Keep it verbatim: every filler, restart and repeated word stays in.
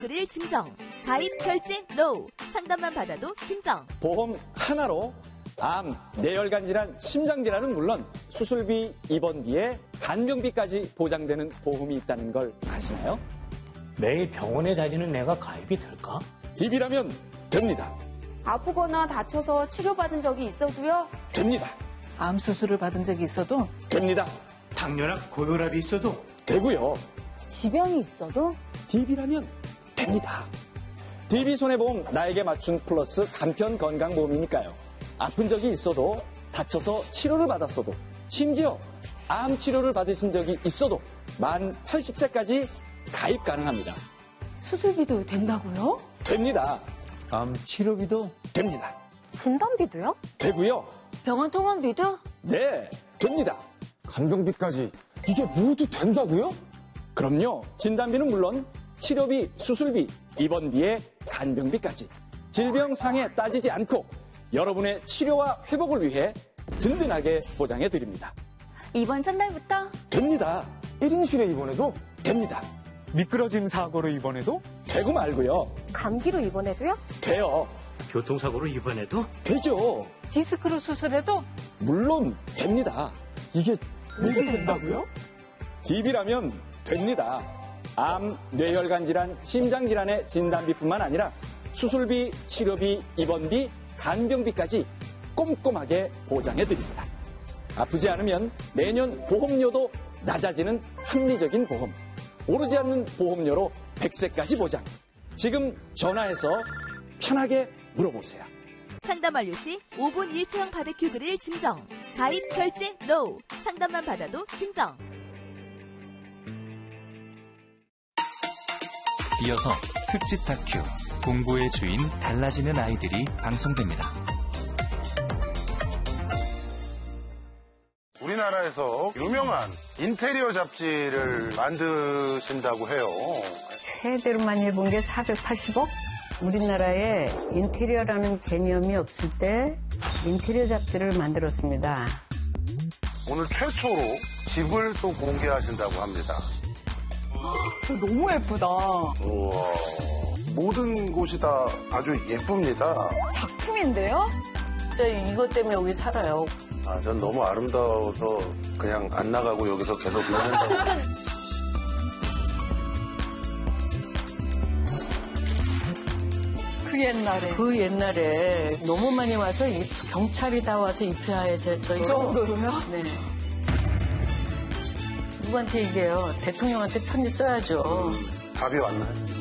그릴 증정. 가입, 결제, 노. 상담만 받아도 증정. 보험 하나로 암, 뇌혈관 질환, 심장 질환은 물론 수술비, 입원비에 간병비까지 보장되는 보험이 있다는 걸 아시나요? 매일 병원에 다니는 내가 가입이 될까? 디비라면 됩니다. 아프거나 다쳐서 치료받은 적이 있어도요? 됩니다. 암 수술을 받은 적이 있어도 됩니다. 당뇨나 고혈압이 있어도 되고요. 지병이 있어도 디비라면 됩니다. 디비 손해보험 나에게 맞춘 플러스 간편 건강보험이니까요. 아픈 적이 있어도 다쳐서 치료를 받았어도 심지어 암 치료를 받으신 적이 있어도 만 팔십 세까지 가입 가능합니다. 수술비도 된다고요? 됩니다. 암 치료비도 됩니다. 진단비도요? 되고요. 병원 통원비도? 네, 됩니다. 간병비까지 이게 모두 된다고요? 그럼요. 진단비는 물론 치료비, 수술비, 입원비에 간병비까지 질병 상해 따지지 않고 여러분의 치료와 회복을 위해 든든하게 보장해 드립니다. 이번 첫날부터? 됩니다. 일 인실에 입원해도 됩니다. 미끄러짐 사고로 입원해도 되고 말고요. 감기로 입원해도요? 돼요. 교통사고로 입원해도 되죠. 디스크로 수술해도 물론 됩니다. 이게 모두 된다고요? 디비라면 됩니다. 암, 뇌혈관 질환, 심장 질환의 진단비뿐만 아니라 수술비, 치료비, 입원비, 간병비까지 꼼꼼하게 보장해 드립니다. 아프지 않으면 매년 보험료도 낮아지는 합리적인 보험. 오르지 않는 보험료로 백 세까지 보장. 지금 전화해서 편하게 물어보세요. 상담 완료 시 오 분 일체형 바베큐 그릴 증정. 가입, 결제, 노. 상담만 받아도 증정. 이어서 특집 다큐 공부의 주인 달라지는 아이들이 방송됩니다. 우리나라에서 유명한 인테리어 잡지를 만드신다고 해요. 최대로 많이 해본 게 사백팔십억? 우리나라에 인테리어라는 개념이 없을 때 인테리어 잡지를 만들었습니다. 오늘 최초로 집을 또 공개하신다고 합니다. 너무 예쁘다. 우와, 모든 곳이 다 아주 예쁩니다. 작품인데요? 진짜 이것 때문에 여기 살아요. 아, 전 너무 아름다워서 그냥 안 나가고 여기서 계속 있는다고. 그 옛날에. 그 옛날에 너무 많이 와서 이 경찰이 다 와서 입회하에 저희 그 정도로요? 네. 누구한테 얘기해요? 대통령한테 편지 써야죠. 답이 왔나요?